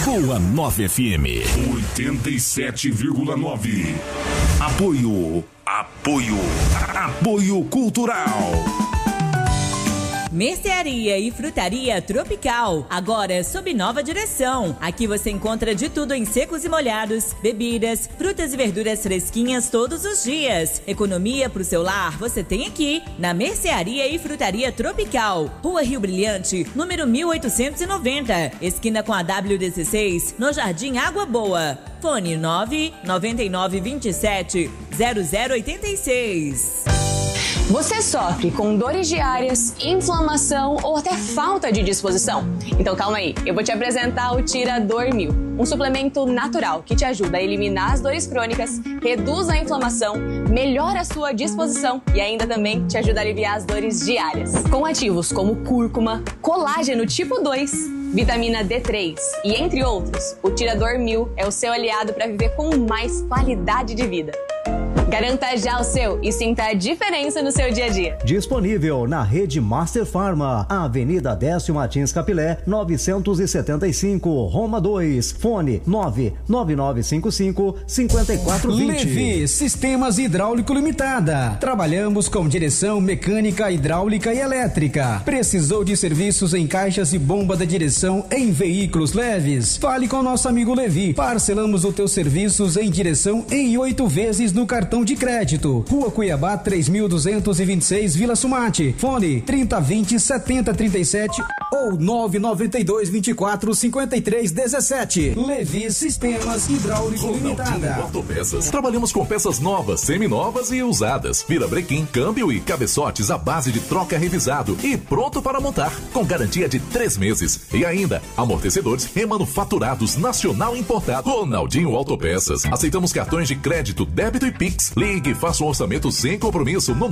Boa 9 FM 87,9. Apoio cultural. Mercearia e Frutaria Tropical, agora sob nova direção. Aqui você encontra de tudo em secos e molhados, bebidas, frutas e verduras fresquinhas todos os dias. Economia pro seu lar você tem aqui, na Mercearia e Frutaria Tropical. Rua Rio Brilhante, número 1890, esquina com a W16, no Jardim Água Boa. Fone 99927-0086. Você sofre com dores diárias, inflamação ou até falta de disposição? Então calma aí, eu vou te apresentar o Tirador 1000, um suplemento natural que te ajuda a eliminar as dores crônicas, reduz a inflamação, melhora a sua disposição e ainda também te ajuda a aliviar as dores diárias. Com ativos como cúrcuma, colágeno tipo 2, vitamina D3 e entre outros, o Tirador 1000 é o seu aliado para viver com mais qualidade de vida. Garanta já o seu e sinta a diferença no seu dia a dia. Disponível na rede Master Pharma, Avenida Décio Martins Capilé, 975, Roma 2. Fone 99955-5420. Levi Sistemas Hidráulico Limitada. Trabalhamos com direção mecânica, hidráulica e elétrica. Precisou de serviços em caixas e bomba da direção em veículos leves? Fale com nosso amigo Levi. Parcelamos os teus serviços em direção em 8 vezes no cartão de crédito. Rua Cuiabá 3226, Vila Sumate. Fone 3020-7037 ou 99224-5317. Levi Sistemas Hidráulico Limitada. Autopeças. Trabalhamos com peças novas, seminovas e usadas. Virabrequim, câmbio e cabeçotes à base de troca revisado e pronto para montar, com garantia de 3 meses. E ainda, amortecedores remanufaturados nacional importado. Ronaldinho Autopeças. Aceitamos cartões de crédito, débito e Pix. Ligue e faça um orçamento sem compromisso no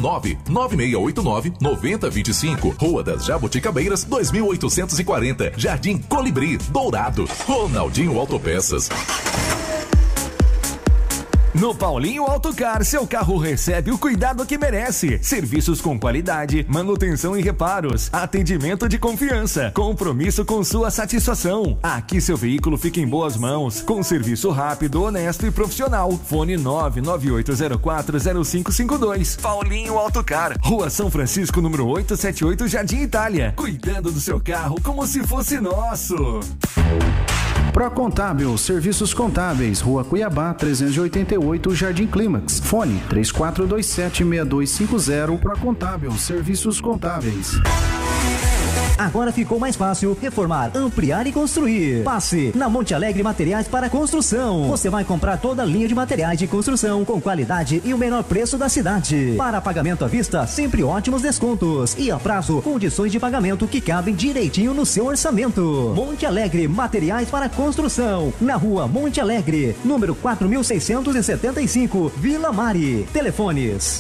99689-9025. Rua das Jabuticabeiras, 2840. Jardim Colibri, Dourado. Ronaldinho Autopeças. No Paulinho Autocar, seu carro recebe o cuidado que merece. Serviços com qualidade, manutenção e reparos, atendimento de confiança, compromisso com sua satisfação. Aqui seu veículo fica em boas mãos, com serviço rápido, honesto e profissional. Fone 998040552. Paulinho Autocar, Rua São Francisco, número 878, Jardim Itália. Cuidando do seu carro como se fosse nosso. Procontábil, serviços contábeis, Rua Cuiabá, 388, Jardim Clímax. Fone 3427-6250. Procontábil, serviços contábeis. Agora ficou mais fácil reformar, ampliar e construir. Passe na Monte Alegre Materiais para Construção. Você vai comprar toda a linha de materiais de construção com qualidade e o menor preço da cidade. Para pagamento à vista, sempre ótimos descontos. E a prazo, condições de pagamento que cabem direitinho no seu orçamento. Monte Alegre Materiais para Construção. Na Rua Monte Alegre, número 4675, Vila Mari. Telefones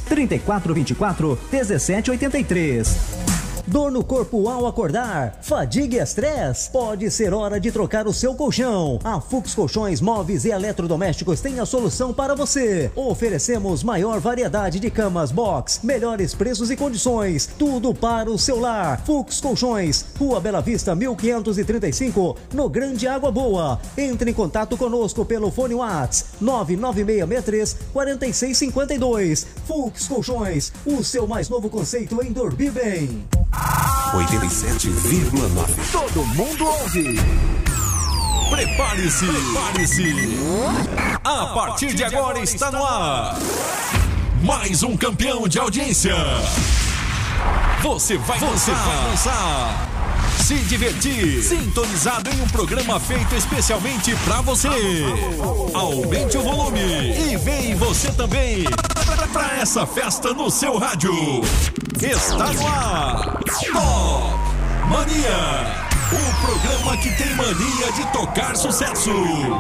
3424-1783. Dor no corpo ao acordar, fadiga e estresse, pode ser hora de trocar o seu colchão. A Fux Colchões Móveis e Eletrodomésticos tem a solução para você. Oferecemos maior variedade de camas box, melhores preços e condições, tudo para o seu lar. Fux Colchões, Rua Bela Vista 1535, no Grande Água Boa. Entre em contato conosco pelo fone WhatsApp 99663-4652. Fux Colchões, o seu mais novo conceito em dormir bem. 87,9. Todo mundo ouve. Prepare-se. A partir de agora está no ar mais um campeão de audiência. Você vai dançar, se divertir, sintonizado em um programa feito especialmente pra você. Aumente o volume e vem você também pra essa festa no seu rádio. Está no ar Top Mania, o programa que tem mania de tocar sucessos.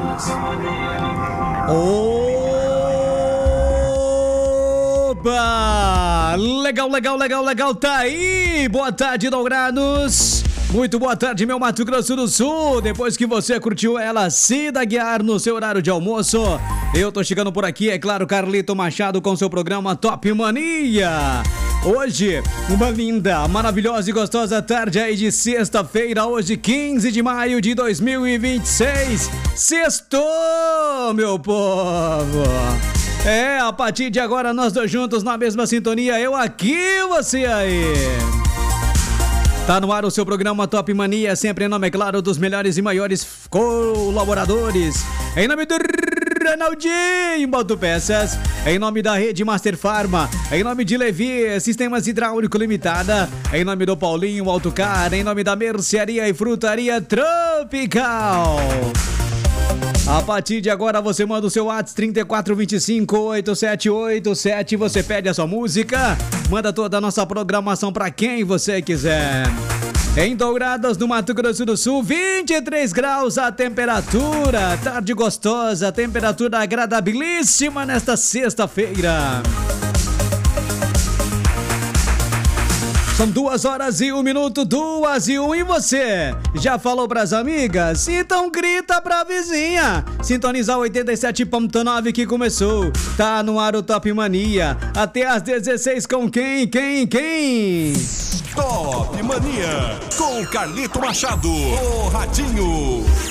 Opa! Legal, tá aí! Boa tarde, Dourados! Muito boa tarde, meu Mato Grosso do Sul. Depois que você curtiu ela, Cida Guiar no seu horário de almoço, eu tô chegando por aqui, é claro, Carlito Machado com seu programa Top Mania. Hoje, uma linda, maravilhosa e gostosa tarde aí de sexta-feira, hoje 15 de maio de 2026. Sextou, meu povo! É, a partir de agora nós dois juntos na mesma sintonia, eu aqui, você aí. Tá no ar o seu programa Top Mania, sempre em nome, é claro, dos melhores e maiores colaboradores. Em nome do Renaldinho Autopeças, em nome da Rede Master Pharma, em nome de Levi Sistemas Hidráulico Limitada, em nome do Paulinho Autocar, em nome da Mercearia e Frutaria Tropical. A partir de agora você manda o seu WhatsApp 3425-8787, você pede a sua música, manda toda a nossa programação pra quem você quiser. Em Dourados, no Mato Grosso do Sul, 23 graus a temperatura, tarde gostosa, temperatura agradabilíssima nesta sexta-feira. São 2 horas e 1 minuto, 2 e 1, e você já falou pras amigas? Então grita pra vizinha. Sintoniza 87.9 que começou. Tá no ar o Top Mania. Até às 16 com quem? Top Mania, com Carlito Machado, o Ratinho.